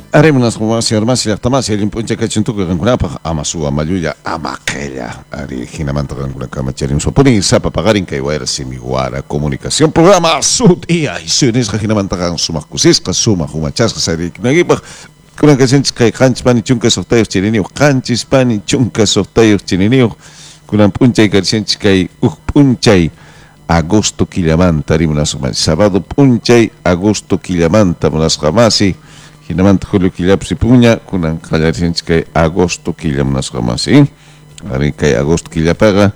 Haremos unas más y armas y las tamas y el impunche que chintu que con apa amasu amaluya amaquella ari hinamanta con una cama cherim soponi sapa pagarin que igual si mi guara comunicación programa sud y ay sunis que hinamanta con suma kusis que suma humachas que sari nagi pa kuna que sen que canch pani chunka sorteo chirinio canchis pani chunka sorteo chirinio kuna punche que sen que punche agosto killamanta ari unas más sábado punche agosto killamanta unas jamasi Hinamanta Julio Kilap si punya kunang kalarin kay agosto kilam nas kamasi ari kay agosto kilapaga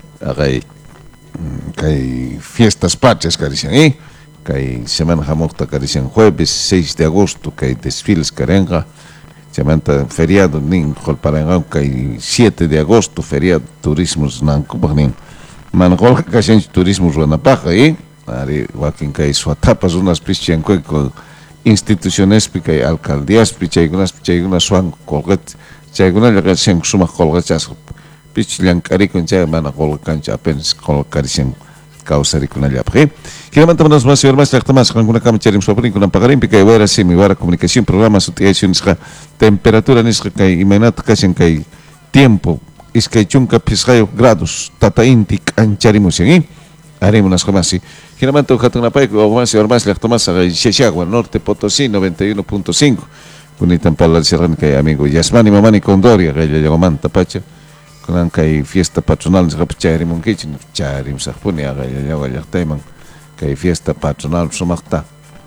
kay fiestas patrias karisian kay semana hamokta karisian jueves 6 de agosto kay desfiles karenga semana feriado nin kolparanga kay 7 de agosto feriado turismos nan kupagnin manqol kasen turismos wanapaga ari wakin kay swatapas unas pichian ko instituciones y alcaldías pichaygunas suan colgat chayguna laga sen suma colgat chas pichlian kari con chay mana colgan apenas colcarisen causari con allá pre que levantamos más y más más con una cama cherim soprin con pagarin pica vera semi vara comunicación programa situaciones temperatura nisca kay imenat kasen kay tiempo es que chunka pisrayo grados tata intik ancharimus haremos unas cosas así. Generalmente una país o más y más la tomasa Chechagua Norte Potosí 91.5. Bonitan para el serrano que amigo Yasmani Mamani Condoria que ya llegó manta pacha. Con que fiesta patronal de Rapchari Monkichin Charim Sapunia que ya llegó ya teman que fiesta patronal sumakta.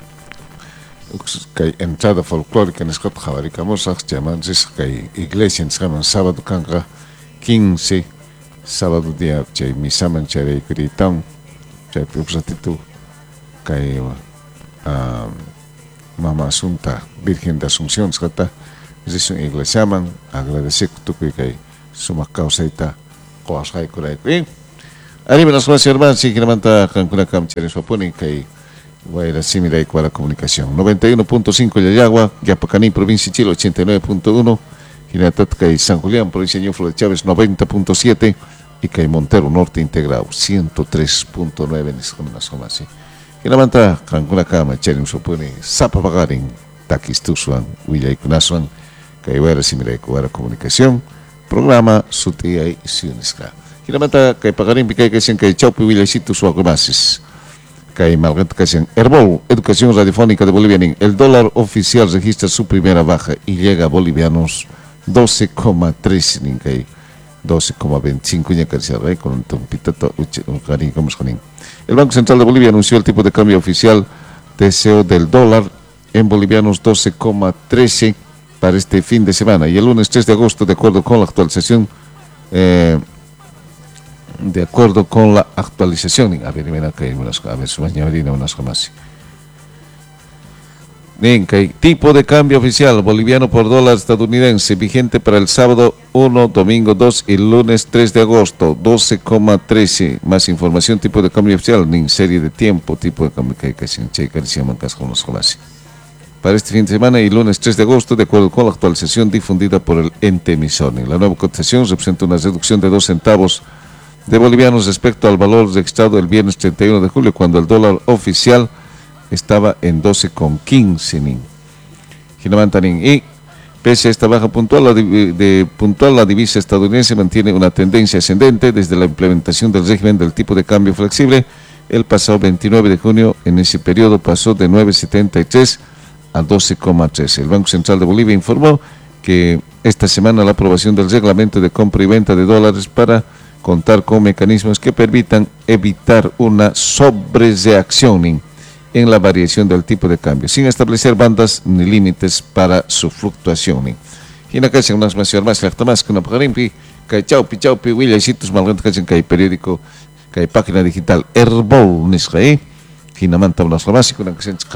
Que entrada folclórica en Scott Javaricamos llaman que iglesia en sábado canga 15 sábado día che misa manchere gritan che propósito kay Mama Asunta Virgen de Asunción skata es una iglesia man agradecer tu que suma causa ita koasai kurai ari menos más hermanos si que manta con una camchere supone que va a ir así mira la comunicación 91.5 Yayagua Yapacani provincia Chile 89.1 Hinatatka y San Julián, provincia de Ñuflo de Chávez, 90.7 y Cay Montero Norte integrado, 103.9 en las zonas. Y la manta, Cancuna Cama, Cherim Sopone, Zapa Pagarin, Taquistusuan, Huilla y Cunasuan, Cayuera Simirecuara Comunicación, programa Sutia y Sionisca. Y la manta, Cay Pagarin, Picay Casian, Cay Chaupi, Huilla y Situsua Comasis. Cay Malgant Casian, Herbol, Educación Radiofónica de Bolivia, el dólar oficial registra su primera baja y llega a bolivianos 12,3 ninkay 12,25 ñakarisa con un tompitato el Banco Central de Bolivia anunció el tipo de cambio oficial TCO del dólar en bolivianos 12,13 para este fin de semana y el lunes 3 de agosto de acuerdo con la actualización a ver mira que a ver su mañana unas jamás. Bien, tipo de cambio oficial boliviano por dólar estadounidense vigente para el sábado 1, domingo 2 y lunes 3 de agosto 12,13. Más información, tipo de cambio oficial, ni serie de tiempo, tipo de cambio que se llama para este fin de semana y lunes 3 de agosto de acuerdo con la actualización difundida por el ente emisor. La nueva cotización representa una reducción de 2 centavos de bolivianos respecto al valor registrado el viernes 31 de julio cuando el dólar oficial estaba en 12,15 y pese a esta baja puntual, la divisa estadounidense mantiene una tendencia ascendente desde la implementación del régimen del tipo de cambio flexible el pasado 29 de junio. En ese periodo pasó de 9,73 a 12,13. El Banco Central de Bolivia informó que esta semana la aprobación del reglamento de compra y venta de dólares para contar con mecanismos que permitan evitar una sobrereacción en la variación del tipo de cambio, sin establecer bandas ni límites para su fluctuación. Y en la calle unas más que una pagarimpi, que chaupi, huilla y sitios malgrantes que hay periódico, que hay página digital, Herbol, Nisraí, y na manta unas más que una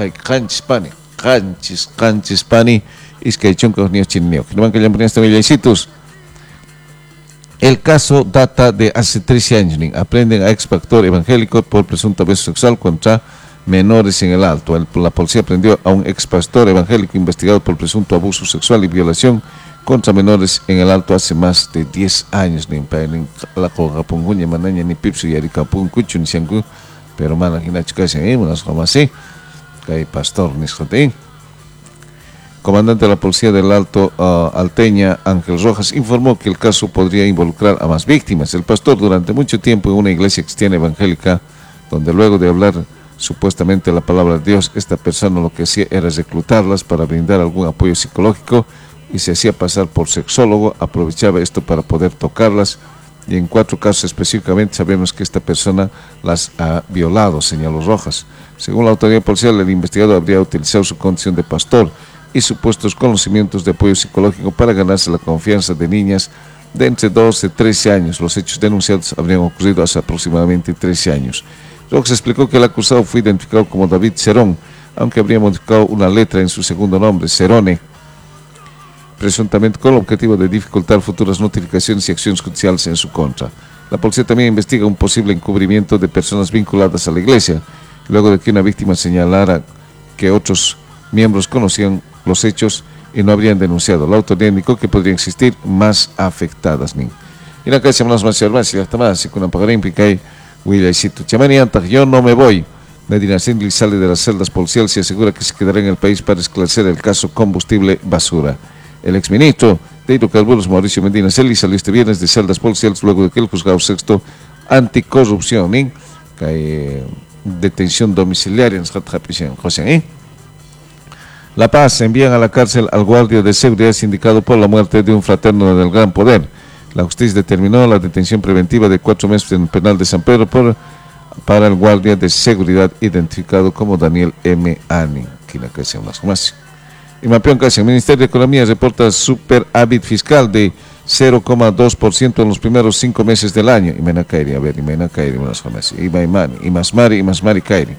canchis pani, es que hay chuncos niños chineos, que no van que llaman esta huilla y sitios. El caso data de hace 13 años, aprenden a ex pastor evangélico por presunto abuso sexual contra menores en el Alto. La policía prendió a un ex pastor evangélico investigado por presunto abuso sexual y violación contra menores en el Alto hace más de 10 años. La cogapunguña manaña ni pipsu y aricapun cuchu ni siangu, pero mana hinachu casi unas como así, que hay pastor ni comandante de la Policía del Alto Alteña, Ángel Rojas, informó que el caso podría involucrar a más víctimas. El pastor durante mucho tiempo en una iglesia cristiana evangélica, donde luego de hablar supuestamente la palabra de Dios, esta persona lo que hacía era reclutarlas para brindar algún apoyo psicológico y se hacía pasar por sexólogo, aprovechaba esto para poder tocarlas y en 4 casos específicamente sabemos que esta persona las ha violado, señaló Rojas. Según la autoridad policial, el investigado habría utilizado su condición de pastor y supuestos conocimientos de apoyo psicológico para ganarse la confianza de niñas de entre 12 y 13 años. Los hechos denunciados habrían ocurrido hace aproximadamente 13 años. Rojas explicó que el acusado fue identificado como David Cerón, aunque habría modificado una letra en su segundo nombre, Cerone, presuntamente con el objetivo de dificultar futuras notificaciones y acciones judiciales en su contra. La policía también investiga un posible encubrimiento de personas vinculadas a la iglesia, luego de que una víctima señalara que otros miembros conocían los hechos y no habrían denunciado. La autoridad indicó que podrían existir más afectadas. Y la calle más y hasta más, con apagarín picay, Willaycito. Chamanianta, yo no me voy. Medina Sindli sale de las celdas policiales y asegura que se quedará en el país para esclarecer el caso combustible basura. El exministro de Hidrocarburos, Mauricio Medina Celi, salió este viernes de celdas policiales luego de que el juzgado sexto anticorrupción, detención domiciliaria en José, La Paz, envían a la cárcel al guardia de seguridad sindicado por la muerte de un fraterno del Gran Poder. La justicia determinó la detención preventiva de 4 meses en el penal de San Pedro para el guardia de seguridad identificado como Daniel M. Ani. Aquí la casa más. Y Mapeón Casi, el Ministerio de Economía reporta superávit fiscal de 0,2% en los primeros 5 meses del año. Y Mena Kairi, a ver, y Mena Kairi, y Masmari Kairi.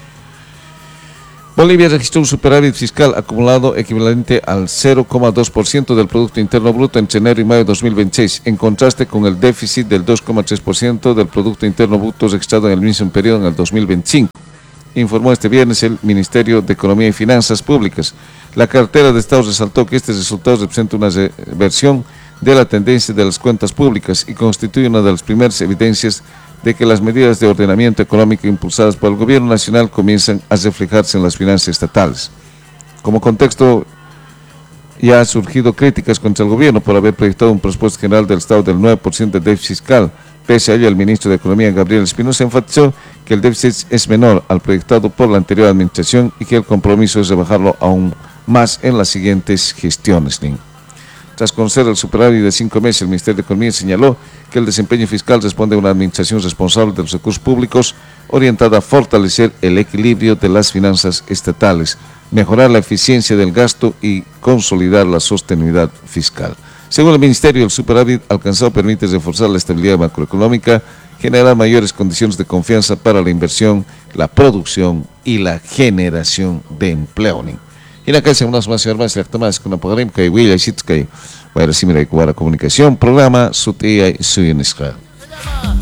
Bolivia registró un superávit fiscal acumulado equivalente al 0,2% del Producto Interno Bruto entre enero y mayo de 2026, en contraste con el déficit del 2,3% del Producto Interno Bruto registrado en el mismo periodo en el 2025. Informó este viernes el Ministerio de Economía y Finanzas Públicas. La cartera de Estado resaltó que este resultado representa una reversión de la tendencia de las cuentas públicas y constituye una de las primeras evidencias de que las medidas de ordenamiento económico impulsadas por el gobierno nacional comienzan a reflejarse en las finanzas estatales. Como contexto, ya han surgido críticas contra el gobierno por haber proyectado un presupuesto general del Estado del 9% de déficit fiscal. Pese a ello, el ministro de Economía, Gabriel Espinosa, enfatizó que el déficit es menor al proyectado por la anterior administración y que el compromiso es rebajarlo aún más en las siguientes gestiones. Tras conocer el superávit de 5 meses, el Ministerio de Economía señaló que el desempeño fiscal responde a una administración responsable de los recursos públicos orientada a fortalecer el equilibrio de las finanzas estatales, mejorar la eficiencia del gasto y consolidar la sostenibilidad fiscal. Según el Ministerio, el superávit alcanzado permite reforzar la estabilidad macroeconómica, generar mayores condiciones de confianza para la inversión, la producción y la generación de empleo. Y la casa unas más más con apagarim que huilla y sitz que va a recibir la comunicación programa su tía y su